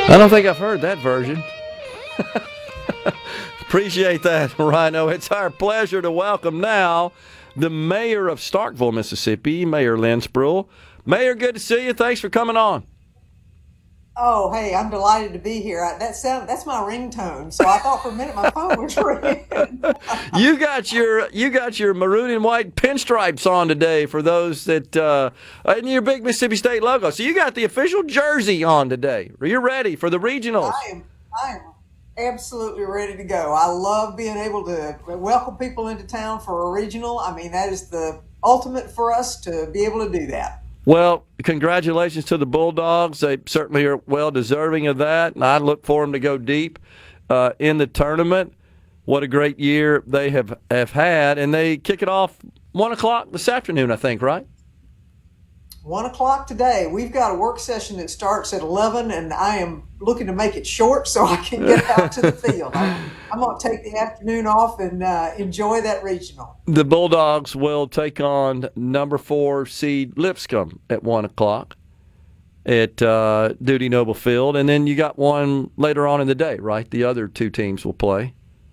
I don't think I've heard that version. Appreciate that, Rhino. It's our pleasure to welcome now the mayor of Starkville, Mississippi, Mayor Lynn Spruill. Mayor, good to see you. Thanks for coming on. Oh, hey, I'm delighted to be here. That's my ringtone. So I thought for a minute my phone was ringing. You got your maroon and white pinstripes on today for those that and your big Mississippi State logo. So you got the official jersey on today. You're ready for the regionals. I am absolutely ready to go. I love being able to welcome people into town for a regional. I mean, that is the ultimate for us to be able to do that. Well, congratulations to the Bulldogs. They certainly are well deserving of that, and I look for them to go deep in the tournament. What a great year they have had, and they kick it off 1 o'clock this afternoon, I think, right? 1 o'clock today. We've got a work session that starts at 11, and I am looking to make it short so I can get out to the field. I'm going to take the afternoon off and enjoy that regional. The Bulldogs will take on number 4 seed Lipscomb at 1 o'clock at Dudy Noble Field, and then you got one later on in the day, right? The other two teams will play.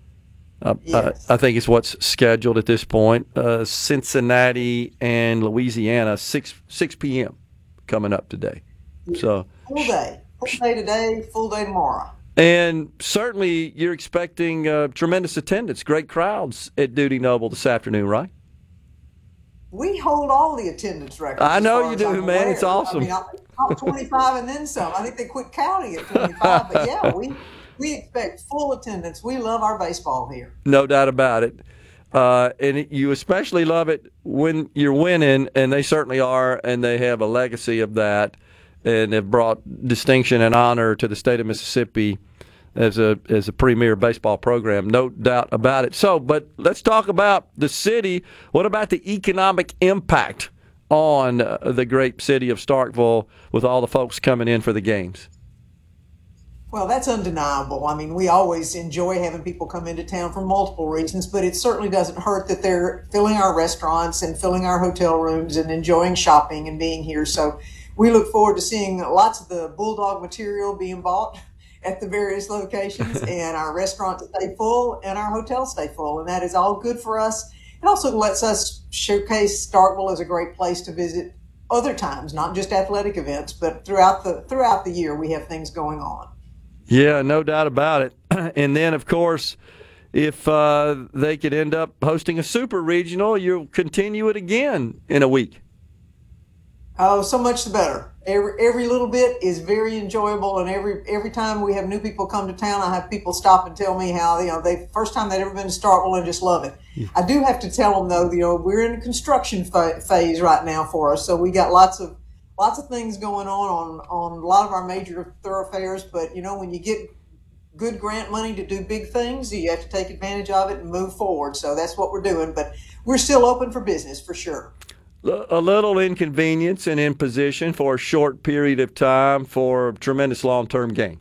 Yes. I think it's what's scheduled at this point. Cincinnati and Louisiana, 6 p.m. coming up today. So Full day today, full day tomorrow. And certainly you're expecting tremendous attendance, great crowds at Dudy Noble this afternoon, right? We hold all the attendance records. I know as you far do, as I'm man. aware. It's awesome. I mean, I'm 25 and then some. I think they quit counting at 25, but yeah, we expect full attendance. We love our baseball here. No doubt about it. And you especially love it when you're winning, and they certainly are, and they have a legacy of that and have brought distinction and honor to the state of Mississippi as a premier baseball program, no doubt about it. So, but let's talk about the city. What about the economic impact on the great city of Starkville with all the folks coming in for the games? Well, that's undeniable. I mean, we always enjoy having people come into town for multiple reasons, but it certainly doesn't hurt that they're filling our restaurants and filling our hotel rooms and enjoying shopping and being here. So we look forward to seeing lots of the Bulldog material being bought at the various locations, and our restaurants stay full and our hotels stay full, and that is all good for us. It also lets us showcase Starkville as a great place to visit other times, not just athletic events, but throughout the year we have things going on. Yeah, no doubt about it. And then, of course, if they could end up hosting a super regional, you'll continue it again in a week. Oh, so much the better. Every little bit is very enjoyable, and every time we have new people come to town, I have people stop and tell me how they first time they've ever been to Starkville and just love it. Yeah. I do have to tell them though, we're in a construction phase right now for us, so we got lots of things going on a lot of our major thoroughfares. But when you get good grant money to do big things, you have to take advantage of it and move forward. So that's what we're doing. But we're still open for business for sure. A little inconvenience and imposition for a short period of time for tremendous long-term gain.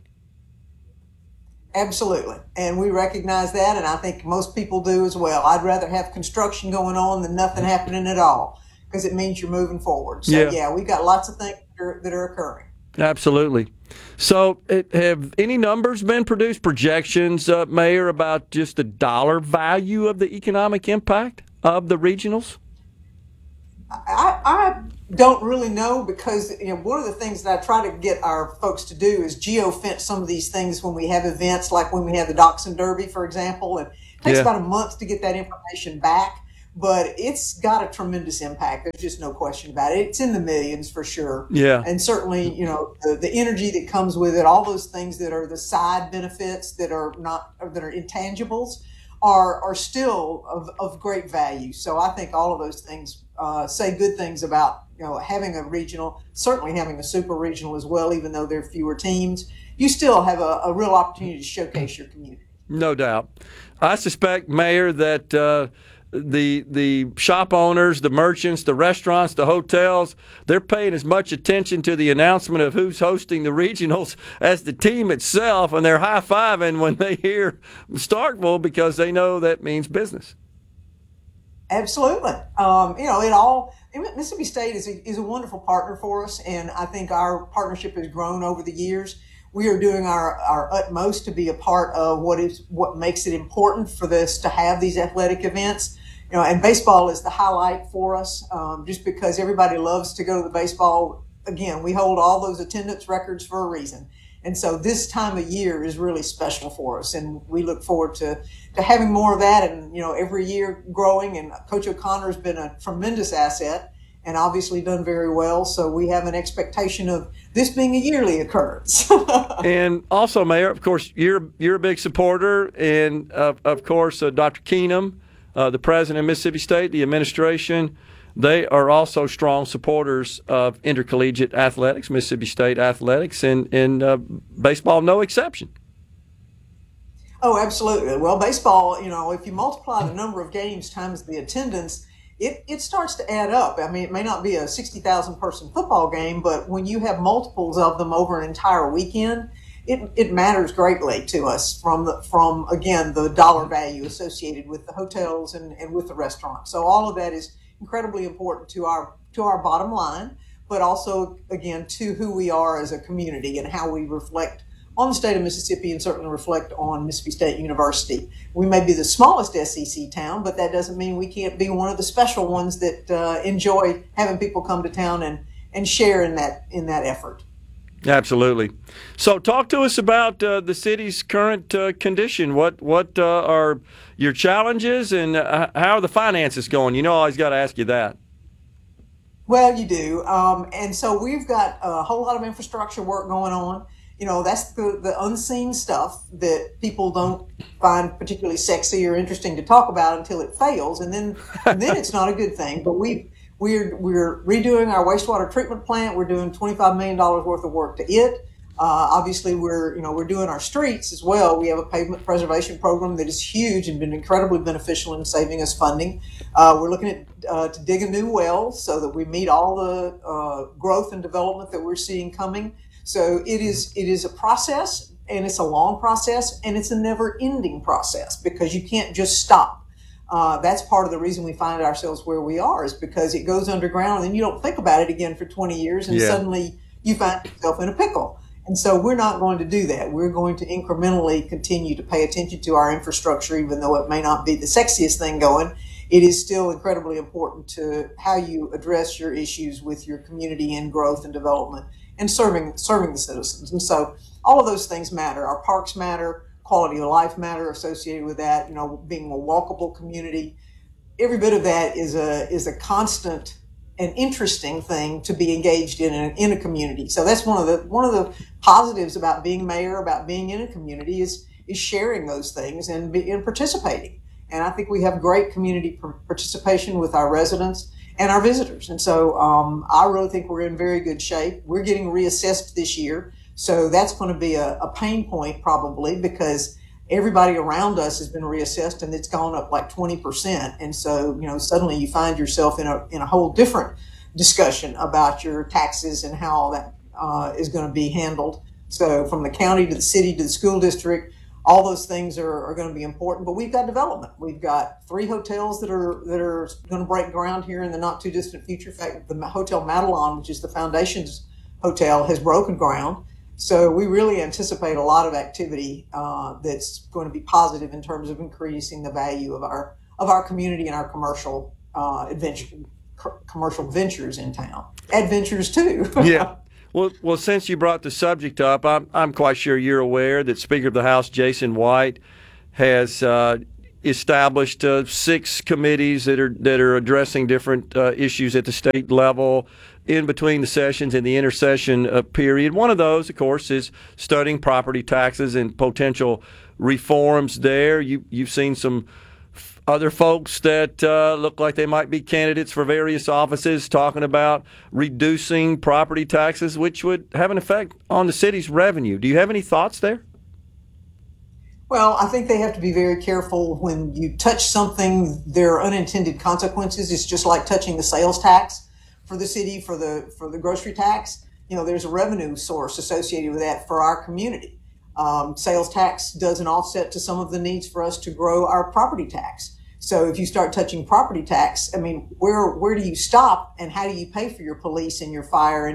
Absolutely. And we recognize that, and I think most people do as well. I'd rather have construction going on than nothing happening at all, because it means you're moving forward. So, yeah, we've got lots of things that are occurring. Absolutely. So have any numbers been produced, projections, Mayor, about just the dollar value of the economic impact of the regionals? I don't really know, because one of the things that I try to get our folks to do is geofence some of these things when we have events, like when we have the Dachshund Derby, for example. And it takes about a month to get that information back, but it's got a tremendous impact. There's just no question about it. It's in the millions for sure. Yeah. And certainly, the energy that comes with it, all those things that are the side benefits that are intangibles are still of great value. So I think all of those things say good things about having a regional, certainly having a super regional as well. Even though there are fewer teams, you still have a real opportunity to showcase your community. No doubt. I suspect, Mayor, that the shop owners, the merchants, the restaurants, the hotels, they're paying as much attention to the announcement of who's hosting the regionals as the team itself, and they're high-fiving when they hear Starkville, because they know that means business. Absolutely. Mississippi State is a wonderful partner for us, and I think our partnership has grown over the years. we are doing our utmost to be a part of what makes it important for this to have these athletic events. And baseball is the highlight for us, just because everybody loves to go to the baseball. Again, we hold all those attendance records for a reason. And so this time of year is really special for us, and we look forward to having more of that, and every year growing. And Coach O'Connor has been a tremendous asset and obviously done very well. So we have an expectation of this being a yearly occurrence. And also, Mayor, of course, you're a big supporter, and of course, Dr. Keenum, the president of Mississippi State, the administration, they are also strong supporters of intercollegiate athletics, Mississippi State athletics, and baseball no exception. Oh, absolutely. Well, baseball, if you multiply the number of games times the attendance, it starts to add up. I mean, it may not be a 60,000 person football game, but when you have multiples of them over an entire weekend, it matters greatly to us from again, the dollar value associated with the hotels and with the restaurants. So all of that is incredibly important to our bottom line, but also, again, to who we are as a community and how we reflect on the state of Mississippi and certainly reflect on Mississippi State University. We may be the smallest SEC town, but that doesn't mean we can't be one of the special ones that enjoy having people come to town and share in that effort. Absolutely. So talk to us about the city's current condition. What are your challenges, and how are the finances going? I always got to ask you that. Well, you do. And so we've got a whole lot of infrastructure work going on. That's the unseen stuff that people don't find particularly sexy or interesting to talk about until it fails. And then it's not a good thing. But we're redoing our wastewater treatment plant. We're doing $25 million worth of work to it. Obviously, we're doing our streets as well. We have a pavement preservation program that is huge and been incredibly beneficial in saving us funding. We're looking at to dig a new well so that we meet all the growth and development that we're seeing coming. So it is a process, and it's a long process, and it's a never-ending process because you can't just stop. That's part of the reason we find ourselves where we are, is because it goes underground and you don't think about it again for 20 years, and suddenly you find yourself in a pickle. And so we're not going to do that. We're going to incrementally continue to pay attention to our infrastructure, even though it may not be the sexiest thing going. It is still incredibly important to how you address your issues with your community and growth and development and serving the citizens. And so all of those things matter. Our parks matter, quality of life matter associated with that, being a walkable community. Every bit of that is a constant and interesting thing to be engaged in a community. So that's one of the positives about being mayor, about being in a community, is sharing those things and participating. And I think we have great community participation with our residents and our visitors. And so I really think we're in very good shape. We're getting reassessed this year. So that's going to be a pain point probably, because everybody around us has been reassessed and it's gone up like 20%. And so, suddenly you find yourself in a whole different discussion about your taxes and how all that is going to be handled. So from the county to the city to the school district, all those things are going to be important. But we've got development. We've got 3 hotels that are going to break ground here in the not too distant future. In fact, the Hotel Madelon, which is the Foundation's hotel, has broken ground. So we really anticipate a lot of activity that's going to be positive in terms of increasing the value of our community and our commercial ventures in town. Adventures too. Yeah. Well, since you brought the subject up, I'm quite sure you're aware that Speaker of the House Jason White has established 6 committees that are addressing different issues at the state level in between the sessions and the intersession period. One of those, of course, is studying property taxes and potential reforms there. You've seen some other folks that look like they might be candidates for various offices talking about reducing property taxes, which would have an effect on the city's revenue. Do you have any thoughts there? Well, I think they have to be very careful when you touch something. There are unintended consequences. It's just like touching the sales tax for the city, for the grocery tax. There's a revenue source associated with that for our community. Sales tax does an offset to some of the needs for us to grow our property tax. So if you start touching property tax, I mean, where do you stop, and how do you pay for your police and your fire and your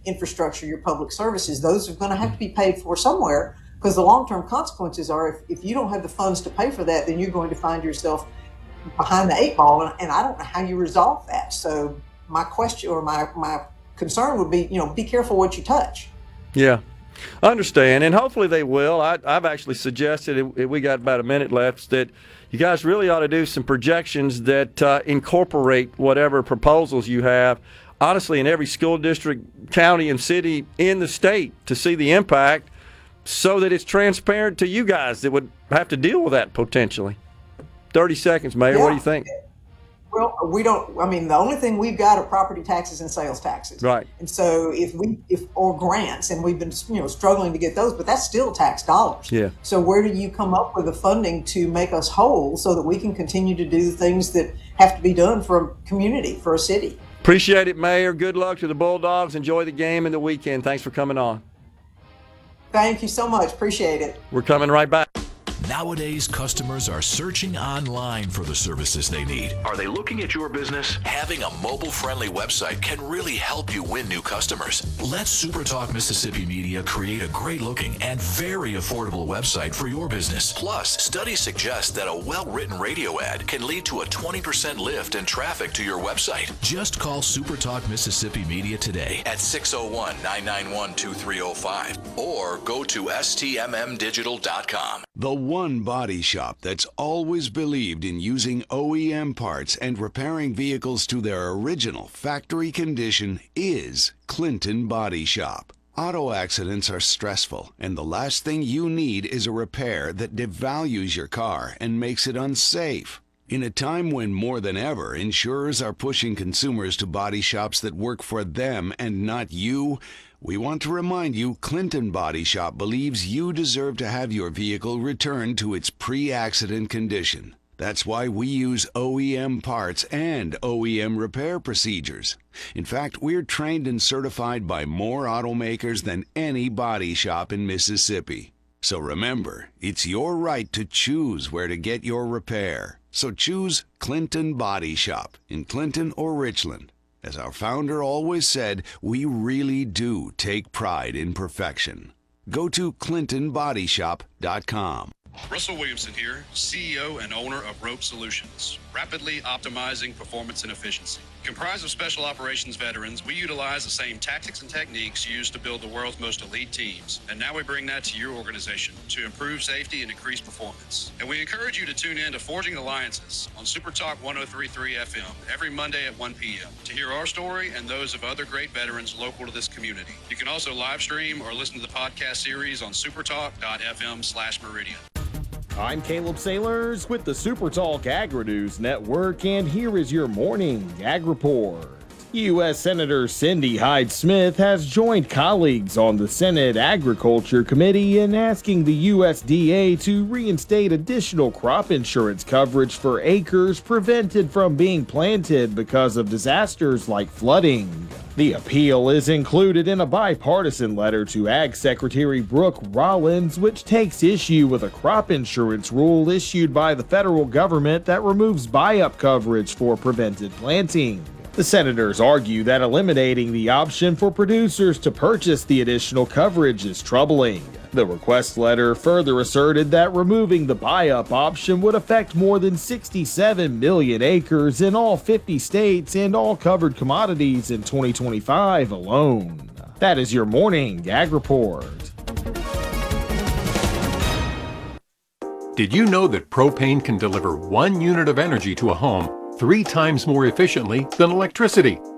infrastructure, your public services, those are going to have to be paid for somewhere, because the long-term consequences are if you don't have the funds to pay for that, then you're going to find yourself behind the eight ball, and I don't know how you resolve that. So my question, or my concern would be, be careful what you touch. Yeah, I understand, and hopefully they will. I've actually suggested, we got about a minute left, that you guys really ought to do some projections that incorporate whatever proposals you have, honestly, in every school district, county, and city in the state to see the impact, so that it's transparent to you guys that would have to deal with that potentially. 30 seconds, Mayor. Yeah. What do you think? Well, the only thing we've got are property taxes and sales taxes. Right. And so or grants, and we've been, struggling to get those, but that's still tax dollars. Yeah. So where do you come up with the funding to make us whole so that we can continue to do the things that have to be done for a community, for a city? Appreciate it, Mayor. Good luck to the Bulldogs. Enjoy the game and the weekend. Thanks for coming on. Thank you so much. Appreciate it. We're coming right back. Nowadays, customers are searching online for the services they need. Are they looking at your business? Having a mobile-friendly website can really help you win new customers. Let SuperTalk Mississippi Media create a great-looking and very affordable website for your business. Plus, studies suggest that a well-written radio ad can lead to a 20% lift in traffic to your website. Just call SuperTalk Mississippi Media today at 601-991-2305 or go to stmmdigital.com. The one body shop that's always believed in using OEM parts and repairing vehicles to their original factory condition is Clinton Body Shop. Auto accidents are stressful, and the last thing you need is a repair that devalues your car and makes it unsafe. In a time when more than ever insurers are pushing consumers to body shops that work for them and not you, we want to remind you Clinton Body Shop believes you deserve to have your vehicle returned to its pre-accident condition. That's why we use OEM parts and OEM repair procedures. In fact, we're trained and certified by more automakers than any body shop in Mississippi. So remember, it's your right to choose where to get your repair. So choose Clinton Body Shop in Clinton or Richland. As our founder always said, we really do take pride in perfection. Go to ClintonBodyShop.com. Russell Williamson here, CEO and owner of Rope Solutions, rapidly optimizing performance and efficiency. Comprised of special operations veterans, we utilize the same tactics and techniques used to build the world's most elite teams. And now we bring that to your organization to improve safety and increase performance. And we encourage you to tune in to Forging Alliances on Super Talk 103.3 FM every Monday at 1 p.m. to hear our story and those of other great veterans local to this community. You can also live stream or listen to the podcast series on supertalk.fm/Meridian. I'm Caleb Sailors with the SuperTalk Agri-News Network, and here is your morning Ag Report. U.S. Senator Cindy Hyde-Smith has joined colleagues on the Senate Agriculture Committee in asking the USDA to reinstate additional crop insurance coverage for acres prevented from being planted because of disasters like flooding. The appeal is included in a bipartisan letter to Ag Secretary Brooke Rollins, which takes issue with a crop insurance rule issued by the federal government that removes buy-up coverage for prevented planting. The senators argue that eliminating the option for producers to purchase the additional coverage is troubling. The request letter further asserted that removing the buy-up option would affect more than 67 million acres in all 50 states and all covered commodities in 2025 alone. That is your morning Ag Report. Did you know that propane can deliver 1 unit of energy to a home 3 times more efficiently than electricity?